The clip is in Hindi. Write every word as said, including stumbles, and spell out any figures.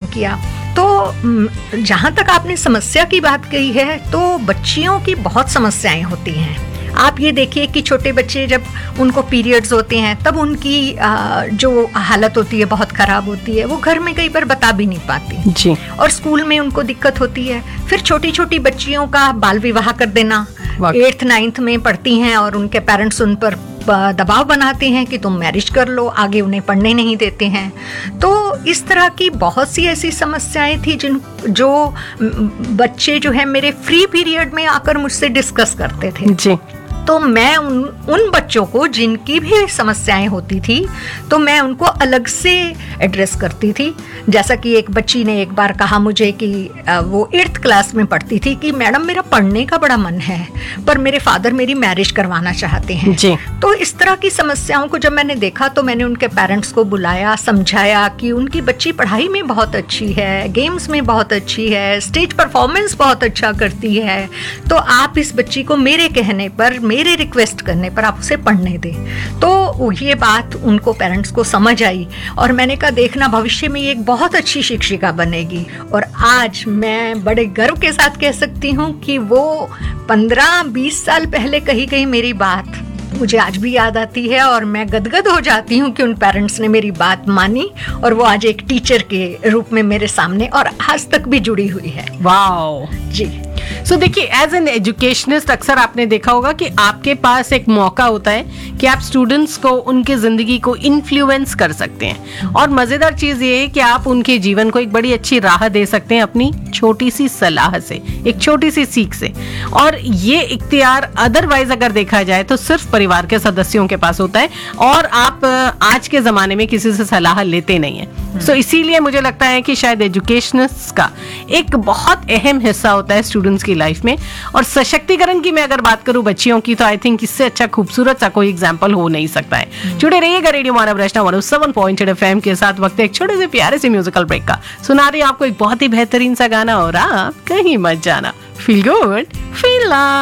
किया। तो जहाँ तक आपने समस्या की बात कही है, तो बच्चियों की बहुत समस्याएं होती हैं। आप ये देखिए कि छोटे बच्चे जब उनको पीरियड्स होते हैं तब उनकी जो हालत होती है बहुत ख़राब होती है, वो घर में कई बार बता भी नहीं पाती जी। और स्कूल में उनको दिक्कत होती है। फिर छोटी छोटी बच्चियों का बाल विवाह कर देना, एट्थ नाइन्थ में पढ़ती हैं और उनके पेरेंट्स उन पर दबाव बनाते हैं कि तुम मैरिज कर लो, आगे उन्हें पढ़ने नहीं देते हैं। तो इस तरह की बहुत सी ऐसी समस्याएं थी जिन जो बच्चे जो है मेरे फ्री पीरियड में आकर मुझसे डिस्कस करते थे जी। तो मैं उन उन बच्चों को जिनकी भी समस्याएं होती थी तो मैं उनको अलग से एड्रेस करती थी। जैसा कि एक बच्ची ने एक बार कहा मुझे कि वो एट्थ क्लास में पढ़ती थी कि मैडम मेरा पढ़ने का बड़ा मन है पर मेरे फादर मेरी मैरिज करवाना चाहते हैं जी। तो इस तरह की समस्याओं को जब मैंने देखा तो मैंने उनके पेरेंट्स को बुलाया, समझाया कि उनकी बच्ची पढ़ाई में बहुत अच्छी है, गेम्स में बहुत अच्छी है, स्टेज परफॉर्मेंस बहुत अच्छा करती है, तो आप इस बच्ची को मेरे कहने पर, मेरे रिक्वेस्ट करने पर आप उसे पढ़ने दें। तो ये बात उनको पेरेंट्स को समझ आई और मैंने कहा देखना भविष्य में एक बहुत अच्छी शिक्षिका बनेगी। और आज मैं बड़े गर्व के साथ कह सकती हूँ कि वो पंद्रह बीस साल पहले कही गई मेरी बात मुझे आज भी याद आती है और मैं गदगद हो जाती हूँ कि उन पेरेंट्स ने मेरी बात मानी और वो आज एक टीचर के रूप में मेरे सामने और आज तक भी जुड़ी हुई है। वाओ जी। सो so, देखिए एज एन एजुकेशनिस्ट अक्सर आपने देखा होगा कि आपके पास एक मौका होता है कि आप स्टूडेंट्स को उनके जिंदगी को इन्फ्लुएंस कर सकते हैं और मजेदार चीज ये है कि आप उनके जीवन को एक बड़ी अच्छी राह दे सकते हैं अपनी छोटी सी सलाह से, एक छोटी सी सीख से। और ये इख्तियार अदरवाइज अगर देखा जाए तो सिर्फ परिवार के सदस्यों के पास होता है और आप आज के जमाने में किसी से सलाह लेते नहीं है। सो so, इसीलिए मुझे लगता है कि शायद एजुकेशनिस्ट का एक बहुत अहम हिस्सा होता है स्टूडेंट्स की लाइफ में। और सशक्तिकरण की मैं अगर बात करूं बच्चियों की तो आई थिंक इससे अच्छा खूबसूरत सा कोई एग्जाम्पल हो नहीं सकता है। जुड़े रहिएगा रेडियो मानव रचना one O seven point eight F M के साथ। वक्त एक छोटे से प्यारे से म्यूजिकल ब्रेक का। सुना रही आपको एक बहुत ही बेहतरीन सा गाना और आप कहीं मत जाना। Feel good feel